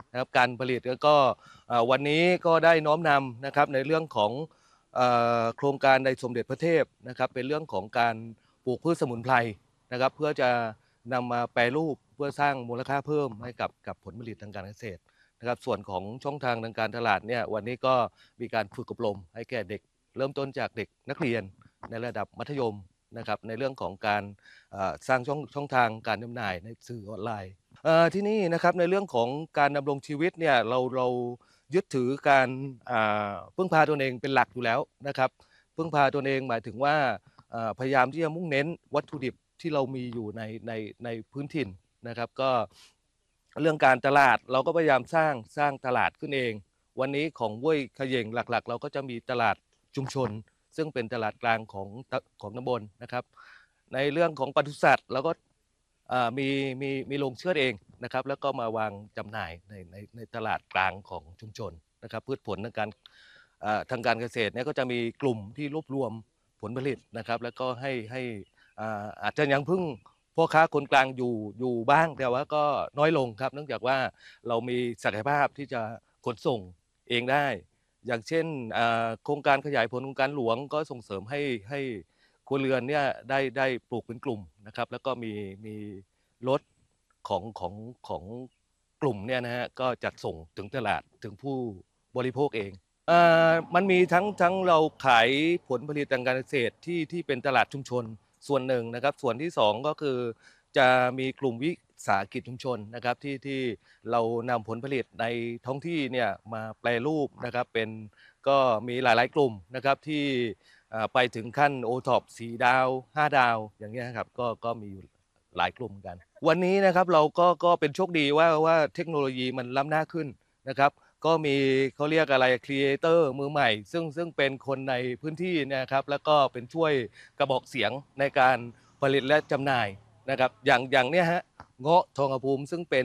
นะครับการผลิตแล้วก็วันนี้ก็ได้น้อมนำนะครับในเรื่องของโครงการในสมเด็จพระเทพนะครับเป็นเรื่องของการปลูกพืชสมุนไพรนะครับเพื่อจะนำมาแปรรูปเพื่อสร้างมูลค่าเพิ่มให้กับผลผลิตทางการเกษตรนะครับส่วนของช่องทางทางการตลาดเนี่ยวันนี้ก็มีการฝึกอบรมให้แก่เด็กเริ่มต้นจากเด็กนักเรียนในระดับมัธยมนะครับในเรื่องของการสร้างช่องทางการจำหน่ายในสื่อออนไลน์ที่นี่นะครับในเรื่องของการดำรงชีวิตเนี่ยเรายึดถือการพึ่งพาตนเองเป็นหลักอยู่แล้วนะครับพึ่งพาตนเองหมายถึงว่าพยายามที่จะมุ่งเน้นวัตถุดิบที่เรามีอยู่ในพื้นถิ่นนะครับก็เรื่องการตลาดเราก็พยายามสร้างตลาดขึ้นเองวันนี้ของห้วยเขย่งหลักๆเราก็จะมีตลาดชุมชนซึ่งเป็นตลาดกลางของตำบลนะครับในเรื่องของปศุสัตว์เราก็มีโรงเชือดเองนะครับแล้วก็มาวางจำหน่ายในตลาดกลางของชุมชนนะครับพืชผลทางการเกษตรเนี่ยก็จะมีกลุ่มที่รวบรวมผลผลิตนะครับแล้วก็ให้อาจจะยังพึ่งพ่อค้าคนกลางอยู่บ้างแต่ว่าก็น้อยลงครับเนื่องจากว่าเรามีศักยภาพที่จะขนส่งเองได้อย่างเช่นโครงการขยายผลโครงการหลวงก็ส่งเสริมให้ครัวเรือนเนี่ยได้ปลูกเป็นกลุ่มนะครับแล้วก็มีรถของกลุ่มเนี่ยนะฮะก็จัดส่งถึงตลาดถึงผู้บริโภคเองมันมีทั้งเราขายผลผลิตทางการเกษตรที่เป็นตลาดชุมชนส่วนหนึ่งนะครับส่วนที่สองก็คือจะมีกลุ่มวิสาหกิจชุมชนนะครับที่เรานำผลผลิตในท้องที่เนี่ยมาแปรรูปนะครับเป็นก็มีหลายๆ กลุ่มนะครับที่ไปถึงขั้น OTOP 4 ดาว 5 ดาวอย่างเงี้ยครับก็มีอยู่หลายกลุ่มกันวันนี้นะครับเราก็เป็นโชคดีว่าเทคโนโลยีมันล้ำหน้าขึ้นนะครับก็มีเขาเรียกอะไรครีเอเตอร์มือใหม่ซึ่งเป็นคนในพื้นที่เนี่ยครับแล้วก็เป็นช่วยกระบอกเสียงในการผลิตและจำหน่ายนะครับอย่างเนี้ยฮะเงาะทองภูมิซึ่งเป็น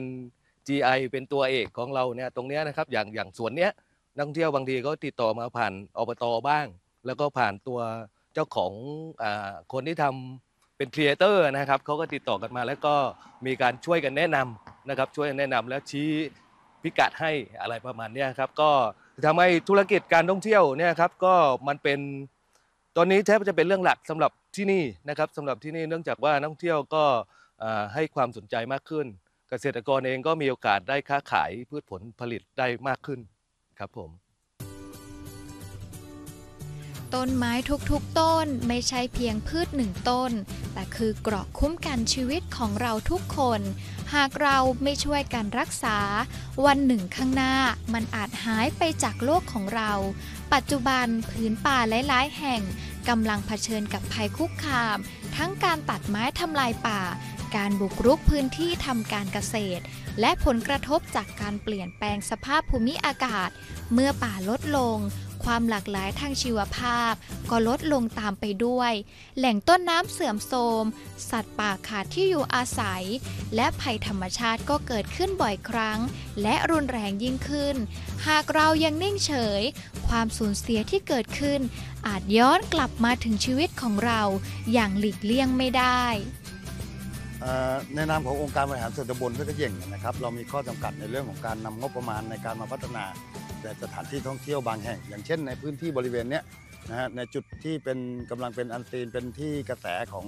GI เป็นตัวเอกของเราเนี่ยตรงเนี้ยนะครับอย่างสวนเนี้ยนักท่องเที่ยวบางทีก็ติดต่อมาผ่านอบตบ้างแล้วก็ผ่านตัวเจ้าของคนที่ทำเป็นครีเอเตอร์นะครับเขาก็ติดต่อกันมาแล้วก็มีการช่วยกันแนะนำนะครับช่วยแนะนำแล้วชี้พิกัดให้อะไรประมาณนี้ครับก็ทำให้ธุรกิจการท่องเที่ยวเนี่ยครับก็มันเป็นตอนนี้แทบจะเป็นเรื่องหลักสำหรับที่นี่นะครับสำหรับที่นี่เนื่องจากว่านักท่องเที่ยวก็ให้ความสนใจมากขึ้นเกษตรกรเองก็มีโอกาสได้ค้าขายพืชผลผลิตได้มากขึ้นครับผมต้นไม้ทุกๆต้นไม่ใช่เพียงพืชหนึ่งต้นแต่คือเกราะคุ้มกันชีวิตของเราทุกคนหากเราไม่ช่วยกันรักษาวันหนึ่งข้างหน้ามันอาจหายไปจากโลกของเราปัจจุบันผืนป่าหลายๆแห่งกำลังเผชิญกับภัยคุกคามทั้งการตัดไม้ทำลายป่าการบุกรุกพื้นที่ทำการเกษตรและผลกระทบจากการเปลี่ยนแปลงสภาพภูมิอากาศเมื่อป่าลดลงความหลากหลายทางชีวภาพก็ลดลงตามไปด้วยแหล่งต้นน้ำเสื่อมโทรมสัตว์ป่าขาดที่อยู่อาศัยและภัยธรรมชาติก็เกิดขึ้นบ่อยครั้งและรุนแรงยิ่งขึ้นหากเรายังนิ่งเฉยความสูญเสียที่เกิดขึ้นอาจย้อนกลับมาถึงชีวิตของเราอย่างหลีกเลี่ยงไม่ได้ในนามขององค์การบริหารส่วนตำบลห้วยเขย่งนะครับเรามีข้อจำกัดในเรื่องของการนำงบประมาณในการมาพัฒนาแต่สถานที่ท่องเที่ยวบางแห่งอย่างเช่นในพื้นที่บริเวณนี้นะฮะในจุดที่กำลังเป็นอันซีนเป็นที่กระแสของ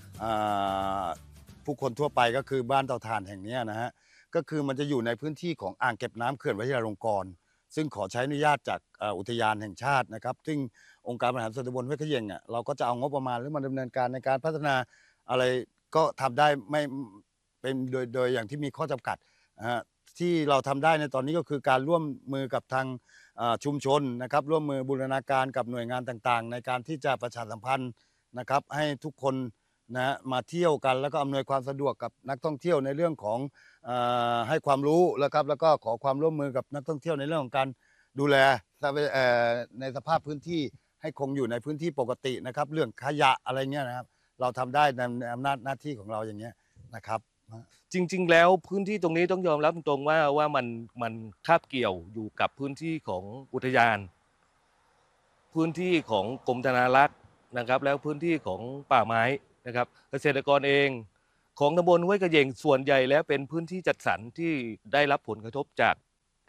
ผู้คนทั่วไปก็คือบ้านเตาถ่านแห่งนี้นะฮะก็คือมันจะอยู่ในพื้นที่ของอ่างเก็บน้ำเขื่อนวชิราลงกรณ์ซึ่งขอใช้อนุญาตจากอุทยานแห่งชาตินะครับซึ่งองค์การบริหารส่วนตำบลห้วยเขย่งเราก็จะเอางบประมาณหรือมาดำเนินการในการพัฒนาอะไรก็ทำได้ไม่เป็นโดยอย่างที่มีข้อจำกัดที่เราทำได้ในตอนนี้ก็คือการร่วมมือกับทางชุมชนนะครับร่วมมือบูรณาการกับหน่วยงานต่างๆในการที่จะประชาสัมพันธ์นะครับให้ทุกคนนะมาเที่ยวกันแล้วก็อำนวยความสะดวกกับนักท่องเที่ยวในเรื่องของให้ความรู้นะครับแล้วก็ขอความร่วมมือกับนักท่องเที่ยวในเรื่องของการดูแลในสภาพพื้นที่ให้คงอยู่ในพื้นที่ปกตินะครับเรื่องขยะอะไรเงี้ยนะครับเราทำได้ในอำนาจหน้าที่ของเราอย่างเงี้ยนะครับจริงๆแล้วพื้นที่ตรงนี้ต้องยอมรับตรงว่ามันคาบเกี่ยวอยู่กับพื้นที่ของอุทยานพื้นที่ของกรมธนารักษ์นะครับแล้วพื้นที่ของป่าไม้นะครับเกษตรกรเองของตำบลห้วยกระเหยงส่วนใหญ่แล้วเป็นพื้นที่จัดสรรที่ได้รับผลกระทบจาก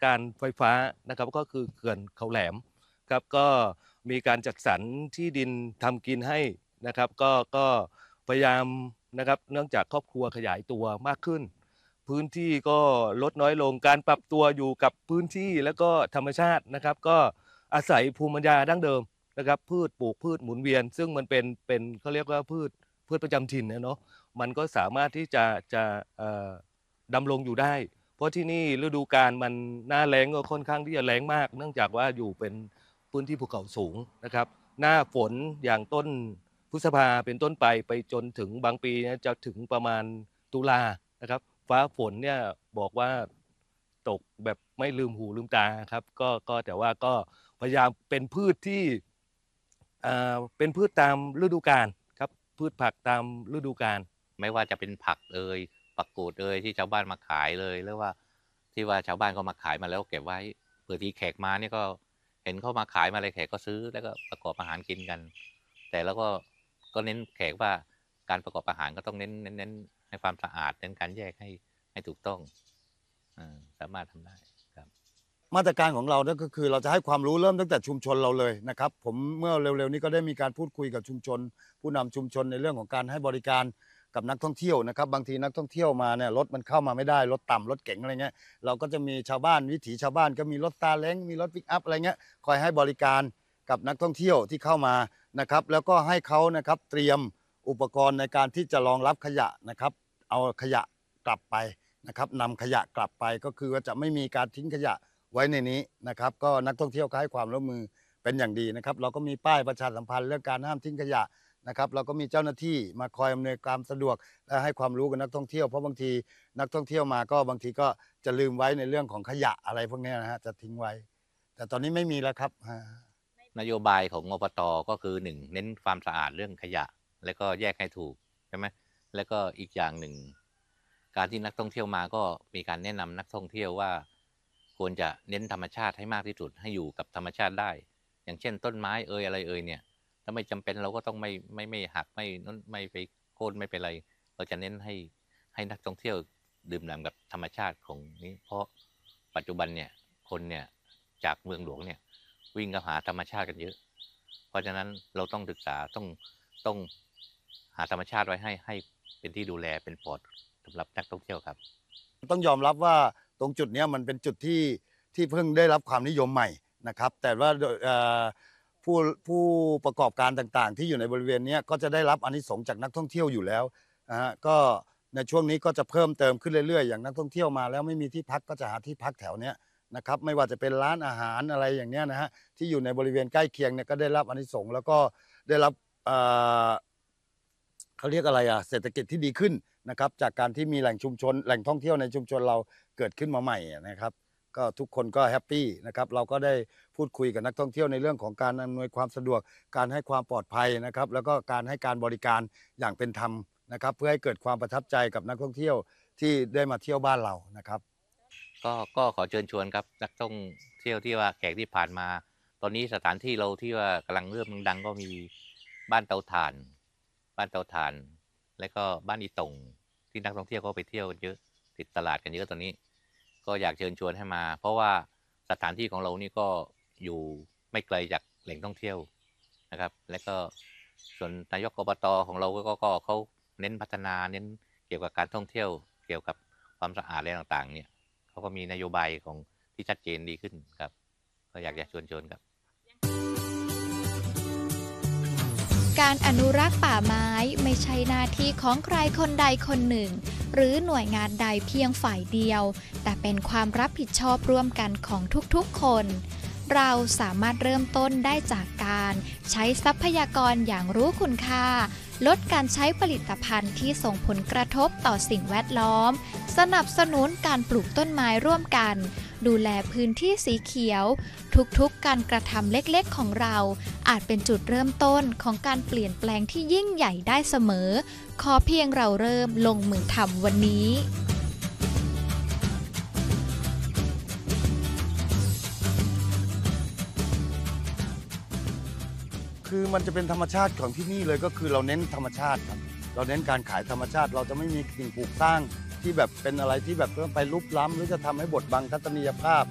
การไฟฟ้านะครับก็คือเขื่อนเขาแหลมครับก็มีการจัดสรรที่ดินทำกินให้นะครับก็พยายามนะครับเนื่องจากครอบครัวขยายตัวมากขึ้น พื้นที่ก็ลดน้อยลงการปรับตัวอยู่กับพื้นที่แล้วก็ธรรมชาตินะครับก็อาศัยภูมิปัญญาดั้งเดิมนะครับพืชปลูกพืชหมุนเวียน ซึ่งมันเป็นเขาเรียกว่าพืชประจำถิ่นนะเนาะมันก็สามารถที่จะดำรงอยู่ได้ เพราะที่นี่ฤดูกาลมันหน้าแล้งก็ค่อนข้างที่จะแล้งมาก เนื่องจากว่าอยู่เป็นพื้นที่ภูเขาสูงนะครับหน้าฝนอย่างต้นพฤษภาเป็นต้นไปจนถึงบางปีเนี่ยจะถึงประมาณตุลานะครับฟ้าฝนเนี่ยบอกว่าตกแบบไม่ลืมหูลืมตาครับก็แต่ว่าก็พยายามเป็นพืชที่เป็นพืชตามฤดูกาลครับพืชผักตามฤดูกาลไม่ว่าจะเป็นผักผักกูดที่ชาวบ้านมาขายเลยหรือว่าที่ว่าชาวบ้านก็มาขายมาแล้วเก็บไว้เผื่อที่แขกมานี่ก็เห็นเขามาขายมาอะไรแขกก็ซื้อแล้วก็ประกอบอาหารกินกัน แต่แล้วก็เน้นแขกว่าการประกอบอาหารก็ต้องเน้นให้ความสะอาดเน้นการแยกให้ถูกต้องสามารถทำได้ครับมาตรการของเราก็คือเราจะให้ความรู้เริ่มตั้งแต่ชุมชนเราเลยนะครับผมเมื่อเร็วๆนี้ก็ได้มีการพูดคุยกับชุมชนผู้นำชุมชนในเรื่องของการให้บริการกับนักท่องเที่ยวนะครับบางทีนักท่องเที่ยวมาเนี่ยรถมันเข้ามาไม่ได้รถต่ำรถเก๋งอะไรเงี้ยเราก็จะมีชาวบ้านวิถีชาวบ้านก็มีรถซาเล้งมีรถปิกอัพอะไรเงี้ยคอยให้บริการกับนักท่องเที่ยวที่เข้ามานะครับแล้วก็ให้เขานะครับเตรียมอุปกรณ์ในการที่จะรองรับขยะนะครับเอาขยะกลับไปนะครับนำขยะกลับไปก็คือว่าจะไม่มีการทิ้งขยะไว้ในนี้นะครับก็นักท่องเที่ยวก็ให้ความร่วมมือเป็นอย่างดีนะครับเราก็มีป้ายประชาสัมพันธ์เรื่องการห้ามทิ้งขยะนะครับเราก็มีเจ้าหน้าที่มาคอยอำนวยความสะดวกและให้ความรู้กับนักท่องเที่ยวเพราะบางทีนักท่องเที่ยวมาก็บางทีก็จะลืมไว้ในเรื่องของขยะอะไรพวกนี้นะฮะจะทิ้งไว้แต่ตอนนี้ไม่มีแล้วครับนโยบายของอบต.ก็คือหนึ่งเน้นความสะอาดเรื่องขยะแล้วก็แยกให้ถูกใช่ไหมแล้วก็อีกอย่างหนึ่งการที่นักท่องเที่ยวมาก็มีการแนะนำนักท่องเที่ยวว่าควรจะเน้นธรรมชาติให้มากที่สุดให้อยู่กับธรรมชาติได้อย่างเช่นต้นไม้อะไรเนี่ยถ้าไม่จำเป็นเราก็ต้องไม่หักไม่ไปโค่นไม่เป็นไรเราจะเน้นให้นักท่องเที่ยวดื่มด่ำกับธรรมชาติของนี้เพราะปัจจุบันเนี่ยคนเนี่ยจากเมืองหลวงเนี่ยวิ่งเข้าหาธรรมชาติกันเยอะเพราะฉะนั้นเราต้องศึกษาต้องหาธรรมชาติไว้ให้เป็นที่ดูแลเป็นปลอดสำหรับนักท่องเที่ยวครับต้องยอมรับว่าตรงจุดนี้มันเป็นจุดที่เพิ่งได้รับความนิยมใหม่นะครับแต่ว่าผู้ประกอบการต่างๆที่อยู่ในบริเวณนี้ก็จะได้รับอานิสงส์จากนักท่องเที่ยวอยู่แล้วก็ในช่วงนี้ก็จะเพิ่มเติมขึ้นเรื่อยๆอย่างนักท่องเที่ยวมาแล้วไม่มีที่พักก็จะหาที่พักแถวเนี้ยนะครับไม่ว่าจะเป็นร้านอาหารอะไรอย่างเนี้ยนะฮะที่อยู่ในบริเวณใกล้เคียงเนี่ยก็ได้รับอานิสงส์แล้วก็ได้รับเขาเรียกอะไรเศรษฐกิจที่ดีขึ้นนะครับจากการที่มีแหล่งท่องเที่ยวในชุมชนเราเกิดขึ้นมาใหม่นะครับก็ทุกคนก็แฮปปี้นะครับเราก็ได้พูดคุยกับนักท่องเที่ยวในเรื่องของการอำนวยความสะดวกการให้ความปลอดภัยนะครับแล้วก็การให้การบริการอย่างเป็นธรรมนะครับเพื่อให้เกิดความประทับใจกับนักท่องเที่ยวที่ได้มาเที่ยวบ้านเรานะครับก็ขอเชิญชวนครับนักท่องเที่ยวที่ว่าแขกที่ผ่านมาตอนนี้สถานที่เราที่ว่ากำลังเริ่มดังก็มีบ้านเตาถ่านและก็บ้านอีตงที่นักท่องเที่ยวก็ไปเที่ยวกันเยอะติดตลาดกันเยอะตอนนี้ก็อยากเชิญชวนให้มาเพราะว่าสถานที่ของเรานี่ก็อยู่ไม่ไกลจากแหล่งท่องเที่ยวนะครับและก็ส่วนนายกอบต.ของเราก็เขาเน้นพัฒนาเน้นเกี่ยวกับการท่องเที่ยวเกี่ยวกับความสะอาดอะไรต่างๆเนี่ยเขาก็มีนโยบายของที่ชัดเจนดีขึ้นครับก็อยากจะชวนครับการอนุรักษ์ป่าไม้ไม่ใช่หน้าที่ของใครคนใดคนหนึ่งหรือหน่วยงานใดเพียงฝ่ายเดียวแต่เป็นความรับผิดชอบร่วมกันของทุกๆคนเราสามารถเริ่มต้นได้จากการใช้ทรัพยากรอย่างรู้คุณค่าลดการใช้ผลิตภัณฑ์ที่ส่งผลกระทบต่อสิ่งแวดล้อมสนับสนุนการปลูกต้นไม้ร่วมกันดูแลพื้นที่สีเขียวทุกๆการกระทำเล็กๆของเราอาจเป็นจุดเริ่มต้นของการเปลี่ยนแปลงที่ยิ่งใหญ่ได้เสมอขอเพียงเราเริ่มลงมือทำวันนี้คือมันจะเป็นธรรมชาติของที่นี่เลยก็คือเราเน้นธรรมชาติครับเราเน้นการขายธรรมชาติเราจะไม่มีสิ่งปลูกสร้างที่แบบเป็นอะไรที่แบบต้องไปลุกล้ำหรือจะทำให้บดบังทัศนียภาพ